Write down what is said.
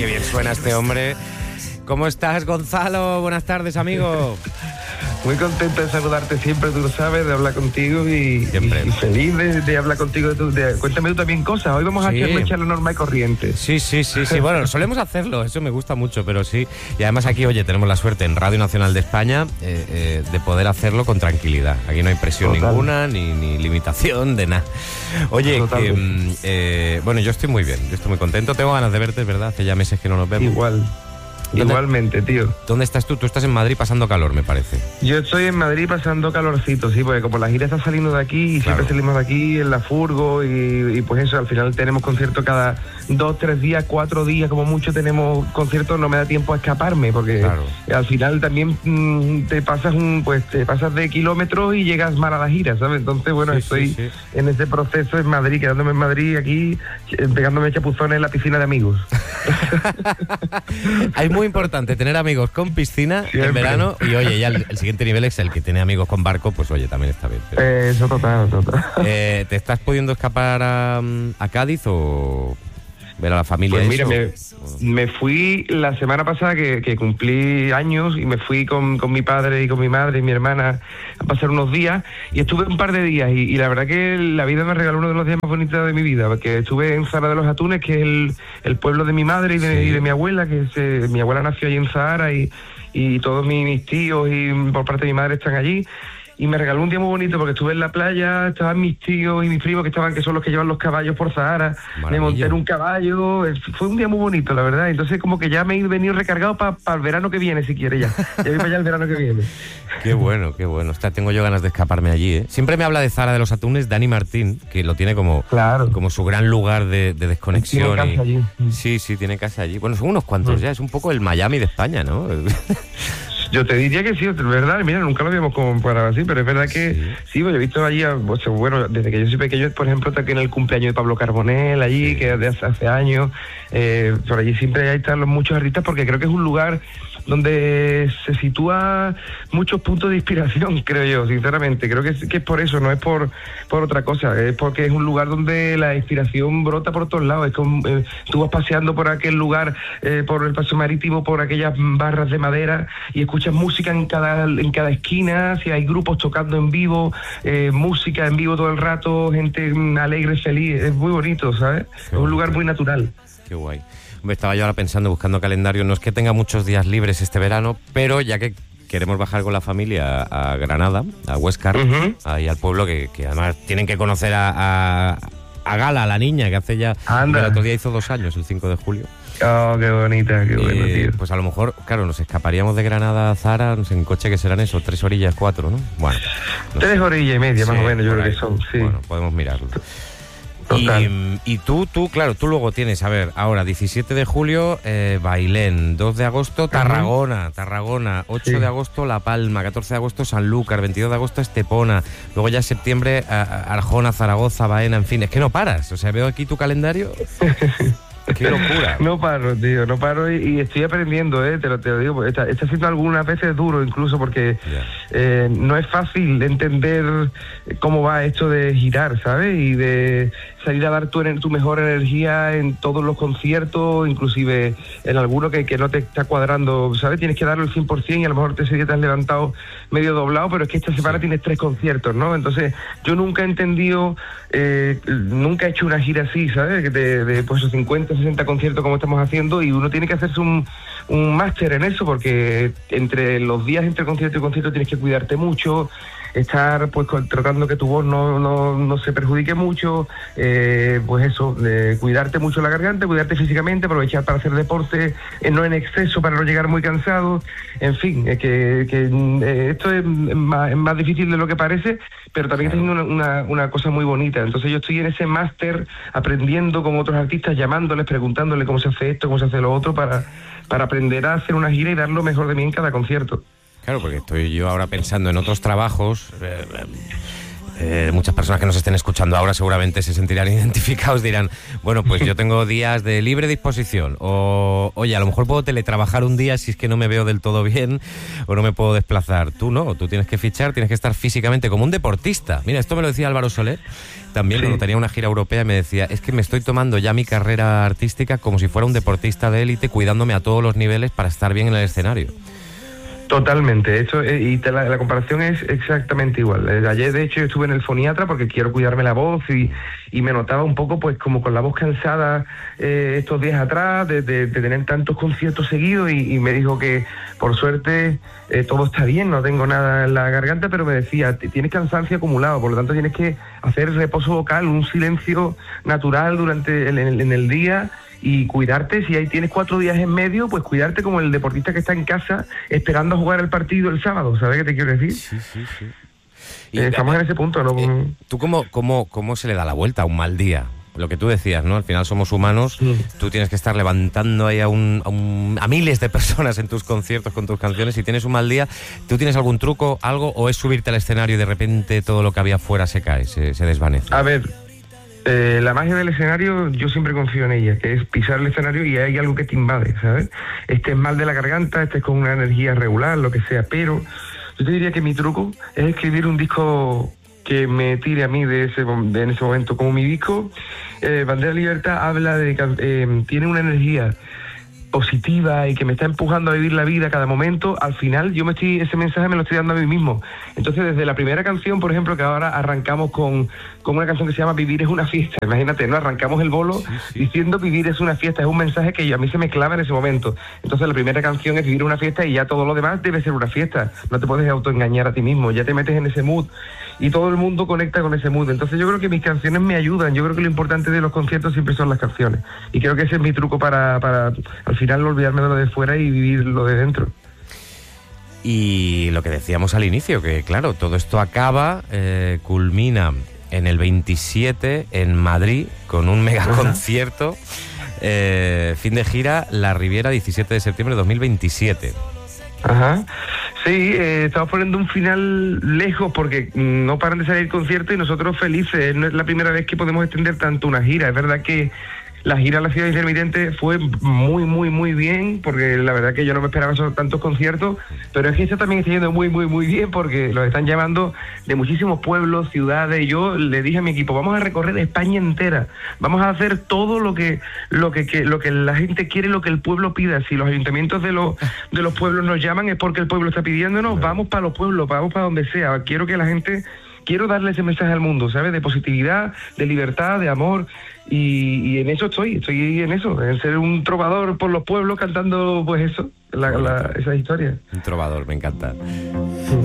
qué bien suena este hombre. ¿Cómo estás, Gonzalo? Buenas tardes, amigo. Muy contento de saludarte siempre, tú lo sabes, de hablar contigo y feliz de hablar contigo. Cuéntame tú también cosas. Hoy vamos a hacer una charla normal y corriente. Sí. Bueno, solemos hacerlo, eso me gusta mucho, pero sí. Y además aquí, oye, tenemos la suerte en Radio Nacional de España de poder hacerlo con tranquilidad. Aquí no hay presión ninguna, ni limitación de nada. Oye, bueno, yo estoy muy bien, yo estoy muy contento. Tengo ganas de verte, ¿verdad? Hace ya meses que no nos vemos. Igualmente, tío. ¿Dónde estás tú? Tú estás en Madrid pasando calor, me parece. Yo estoy en Madrid pasando calorcito, sí, porque como la gira está saliendo de aquí y siempre salimos de aquí en la furgo y pues eso, al final tenemos conciertos cada 2, 3 días, 4 días, como mucho tenemos conciertos, no me da tiempo a escaparme, porque al final también te pasas de kilómetros y llegas mal a la gira, ¿sabes? Entonces, bueno, estoy en ese proceso en Madrid, quedándome en Madrid aquí, pegándome chapuzones en la piscina de amigos. Hay muy importante tener amigos con piscina en verano y oye, ya el siguiente nivel es el que tiene amigos con barco, pues oye, también está bien. Eso total. ¿Te estás pudiendo escapar a Cádiz o ver a la familia? Pues mira, me fui la semana pasada que cumplí años y me fui con mi padre y con mi madre y mi hermana a pasar unos días y estuve un par de días y la verdad que la vida me regaló uno de los días más bonitos de mi vida, porque estuve en Zahara de los Atunes, que es el pueblo de mi madre y de mi abuela, que es, mi abuela nació allí en Zahara y todos mis tíos y por parte de mi madre están allí. Y me regaló un día muy bonito porque estuve en la playa, estaban mis tíos y mis primos que son los que llevan los caballos por Zahara. Me monté en un caballo, fue un día muy bonito, la verdad. Entonces como que ya me he venido recargado para el verano que viene, si quiere ya. Ya voy para allá el verano que viene. Qué bueno. Hostia, tengo yo ganas de escaparme allí, ¿eh? Siempre me habla de Zahara de los Atunes Dani Martín, que lo tiene como su gran lugar de desconexión. Tiene casa allí. Sí, tiene casa allí. Bueno, son unos cuantos ya, es un poco el Miami de España, ¿no? Yo te diría que sí, es verdad, mira, nunca lo habíamos comparado así, pero es verdad que sí, pues yo he visto allí, bueno, desde que yo soy pequeño, por ejemplo, está aquí en el cumpleaños de Pablo Carbonell, allí, que de hace años, por allí siempre hay están muchos artistas, porque creo que es un lugar donde se sitúa muchos puntos de inspiración, creo yo, sinceramente. Creo que es por eso, no es por otra cosa, es porque es un lugar donde la inspiración brota por todos lados. Es como tú vas paseando por aquel lugar, por el Paseo Marítimo, por aquellas barras de madera y escuchas música en cada esquina, si hay grupos tocando en vivo, música en vivo todo el rato, gente alegre, feliz, es muy bonito, ¿sabes? Es un lugar muy natural. Qué guay. Me estaba yo ahora pensando, buscando calendario, no es que tenga muchos días libres este verano, pero ya que queremos bajar con la familia a Granada, a Huéscar, ahí al pueblo, que además tienen que conocer a Gala, la niña, que hace ya... El otro día hizo 2 años, el 5 de julio. Oh, qué bonita, qué bueno, tío. Pues a lo mejor, claro, nos escaparíamos de Granada a Zahara, no sé, en coche que serán eso, 3 orillas, 4, ¿no? Bueno. 3 orillas y media, más o menos, yo creo que son, sí. Bueno, podemos mirarlo. Y tú, claro, tú luego tienes, a ver, ahora 17 de julio, Bailén, 2 de agosto, Tarragona, 8 de agosto, La Palma, 14 de agosto, Sanlúcar, 22 de agosto, Estepona, luego ya septiembre, Arjona, Zaragoza, Baena, en fin, es que no paras, o sea, veo aquí tu calendario... ¡Qué locura! No paro, tío, no paro y estoy aprendiendo, te lo digo. Está siendo algunas veces duro incluso porque no es fácil entender cómo va esto de girar, ¿sabes? Y de salir a dar tu mejor energía en todos los conciertos, inclusive en alguno que no te está cuadrando, ¿sabes? Tienes que darlo el 100% y a lo mejor ese día te has levantado medio doblado, pero es que esta semana tienes 3 conciertos, ¿no? Entonces yo nunca he entendido, nunca he hecho una gira así, ¿sabes? De pues 50, 60 conciertos como estamos haciendo y uno tiene que hacerse un máster en eso porque entre los días entre concierto y concierto tienes que cuidarte mucho, estar pues tratando que tu voz no se perjudique mucho, pues eso, cuidarte mucho la garganta, cuidarte físicamente, aprovechar para hacer deporte, no en exceso para no llegar muy cansado, en fin, esto es más difícil de lo que parece, pero también está siendo una cosa muy bonita. Entonces yo estoy en ese máster aprendiendo con otros artistas, llamándoles, preguntándoles cómo se hace esto, cómo se hace lo otro, para aprender a hacer una gira y dar lo mejor de mí en cada concierto. Claro, porque estoy yo ahora pensando en otros trabajos, muchas personas que nos estén escuchando ahora seguramente se sentirán identificados, dirán, bueno, pues yo tengo días de libre disposición, o oye, a lo mejor puedo teletrabajar un día si es que no me veo del todo bien o no me puedo desplazar. Tú no, tú tienes que fichar, tienes que estar físicamente como un deportista. Mira, esto me lo decía Álvaro Soler también cuando tenía una gira europea, me decía, es que me estoy tomando ya mi carrera artística como si fuera un deportista de élite, cuidándome a todos los niveles para estar bien en el escenario. Totalmente, la comparación es exactamente igual. Ayer, de hecho, yo estuve en el foniatra porque quiero cuidarme la voz y me notaba un poco pues como con la voz cansada estos días atrás de tener tantos conciertos seguidos y me dijo que por suerte todo está bien, no tengo nada en la garganta, pero me decía, tienes cansancio acumulado, por lo tanto tienes que hacer reposo vocal, un silencio natural durante en el día, y cuidarte. Si ahí tienes 4 días en medio, pues cuidarte como el deportista que está en casa esperando a jugar el partido el sábado. ¿Sabes qué te quiero decir? Sí. Estamos en ese punto, ¿no? ¿Tú cómo se le da la vuelta a un mal día? Lo que tú decías, ¿no? Al final somos humanos, tú tienes que estar levantando ahí a miles de personas en tus conciertos con tus canciones. Si tienes un mal día, ¿tú tienes algún truco, algo, o es subirte al escenario y de repente todo lo que había fuera se cae, se desvanece? A ver, la magia del escenario, yo siempre confío en ella, que es pisar el escenario y hay algo que te invade, ¿sabes? Estés mal de la garganta, estés con una energía regular, lo que sea, pero yo te diría que mi truco es escribir un disco que me tire a mí en ese momento. Como mi disco, Bandera Libertad, habla tiene una energía positiva y que me está empujando a vivir la vida cada momento. Al final ese mensaje me lo estoy dando a mí mismo. Entonces, desde la primera canción, por ejemplo, que ahora arrancamos con una canción que se llama Vivir es una fiesta. Imagínate, ¿no? Arrancamos el bolo diciendo Vivir es una fiesta. Es un mensaje que a mí se me clava en ese momento. Entonces, la primera canción es Vivir una fiesta y ya todo lo demás debe ser una fiesta. No te puedes autoengañar a ti mismo. Ya te metes en ese mood y todo el mundo conecta con ese mood. Entonces, yo creo que mis canciones me ayudan. Yo creo que lo importante de los conciertos siempre son las canciones. Y creo que ese es mi truco para al final olvidarme de lo de fuera y vivir lo de dentro. Y lo que decíamos al inicio, que claro, todo esto acaba, culmina en el 27 en Madrid con un mega concierto, fin de gira, La Riviera, 17 de septiembre de 2027. Ajá. Sí, estamos poniendo un final lejos porque no paran de salir conciertos y nosotros felices. No es la primera vez que podemos extender tanto una gira. Es verdad que la gira a la Ciudad Intermitente fue muy, muy, muy bien, porque la verdad que yo no me esperaba tantos conciertos, pero es que esta también está yendo muy, muy, muy bien, porque los están llamando de muchísimos pueblos, ciudades. Yo le dije a mi equipo, vamos a recorrer España entera, vamos a hacer todo lo que la gente quiere, lo que el pueblo pida. Si los ayuntamientos de los pueblos nos llaman es porque el pueblo está pidiéndonos, vamos para los pueblos, vamos para donde sea. Quiero darle ese mensaje al mundo, ¿sabes? De positividad, de libertad, de amor, y en eso estoy en eso, en ser un trovador por los pueblos cantando, pues eso, esa historia. Un trovador, me encanta.